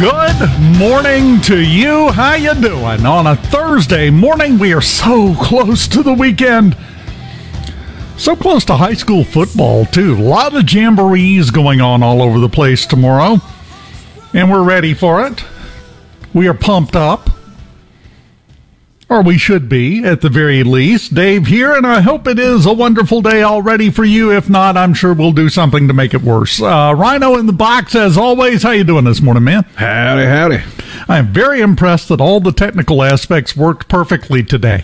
Good morning to you. How you doing? On a Thursday morning, we are so close to the weekend. So close to high school football, too. A lot of jamborees going on all over the place tomorrow. And we're ready for it. We are pumped up. Or we should be, at the very least. Dave here, and I hope it is a wonderful day already for you. If not, I'm sure we'll do something to make it worse. Rhino in the box, as always. How you doing this morning, man? Howdy, howdy. I am very impressed that all the technical aspects worked perfectly today.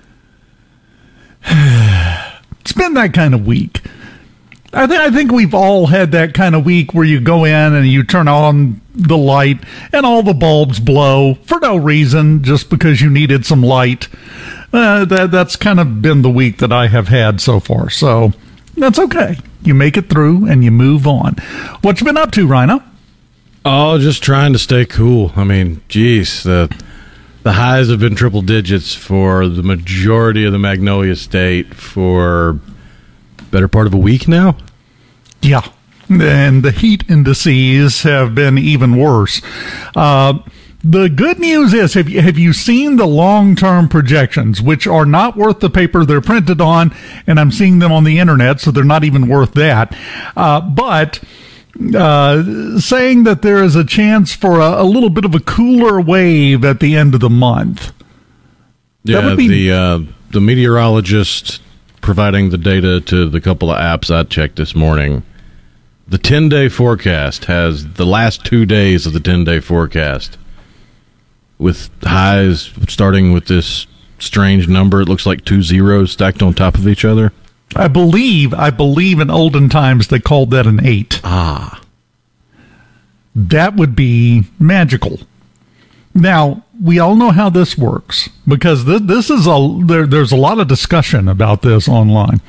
It's been that kind of week. I think we've all had that kind of week where you go in and you turn on the light and all the bulbs blow for no reason, just because you needed some light. That's kind of been the week that I have had so far. So that's okay. You make it through and you move on. What you been up to, Rhino? Oh, just trying to stay cool. I mean, geez, the highs have been triple digits for the majority of the Magnolia State for better part of a week now. Yeah, and the heat indices have been even worse. The good news is, have you seen the long-term projections, which are not worth the paper they're printed on, and I'm seeing them on the internet, so they're not even worth that. But saying that there is a chance for a little bit of a cooler wave at the end of the month. Yeah, that would be the meteorologist providing the data to the couple of apps I checked this morning. The 10-day forecast has the last 2 days of the 10-day forecast with highs starting with this strange number. It looks like 2 zeros stacked on top of each other. I believe in olden times they called that an 8. Ah. That would be magical. Now, we all know how this works, because this is there's a lot of discussion about this online.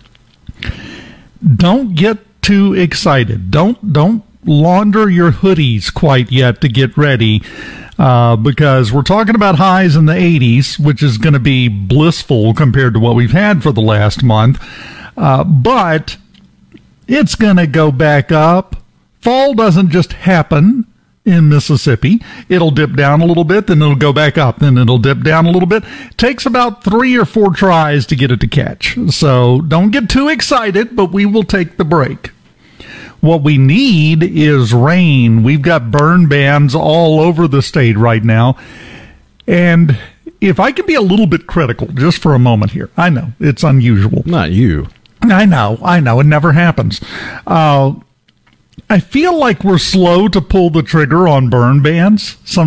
Don't get too excited. Don't launder your hoodies quite yet to get ready, because we're talking about highs in the 80s, which is going to be blissful compared to what we've had for the last month. But it's going to go back up. Fall doesn't just happen in Mississippi. It'll dip down a little bit, then it'll go back up, then it'll dip down a little bit. Takes about 3 or 4 tries to get it to catch. So don't get too excited, but we will take the break. What we need is rain. We've got burn bans all over the state right now. And if I can be a little bit critical just for a moment here, I know it's unusual. Not you. I know. It never happens. I feel like we're slow to pull the trigger on burn bans.